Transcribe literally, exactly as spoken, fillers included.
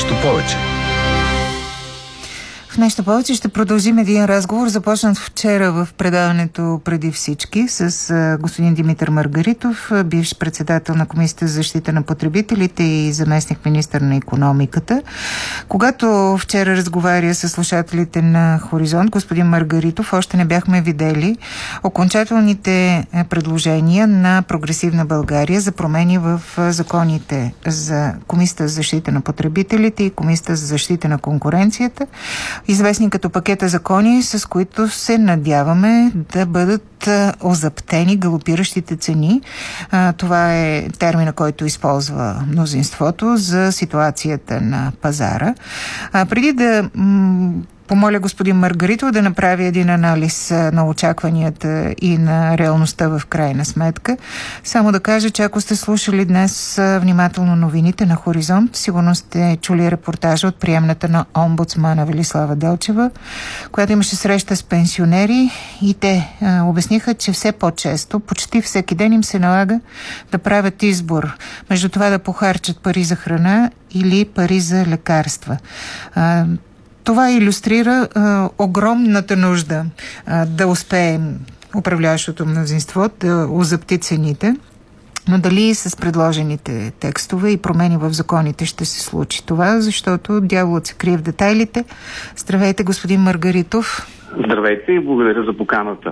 нещо повече. В нещо повече ще продължим един разговор, започнат вчера в предаването Преди всички с господин Димитър Маргаритов, бивш председател на Комисията за защита на потребителите и заместник министър на икономиката. Когато вчера разговаря с слушателите на Хоризонт, господин Маргаритов, още не бяхме видели окончателните предложения на Прогресивна България за промени в законите за Комисията за защита на потребителите и Комисията за защита на конкуренцията, известни като пакета закони, с които се надяваме да бъдат озаптени галопиращите цени. Това е термина, който използва мнозинството за ситуацията на пазара. Преди да помоля господин Маргаритов да направи един анализ на очакванията и на реалността в крайна сметка. Само да кажа, че ако сте слушали днес внимателно новините на Хоризонт, сигурно сте чули репортажа от приемната на омбудсмана Велислава Делчева, която имаше среща с пенсионери и те а, обясниха, че все по-често, почти всеки ден им се налага да правят избор между това да похарчат пари за храна или пари за лекарства. А, Това илюстрира а, огромната нужда а, да успеем управляващото мнозинство да озапти цените, но дали с предложените текстове и промени в законите ще се случи това, защото дяволът се крие в детайлите. Здравейте, господин Маргаритов. Здравейте и благодаря за поканата.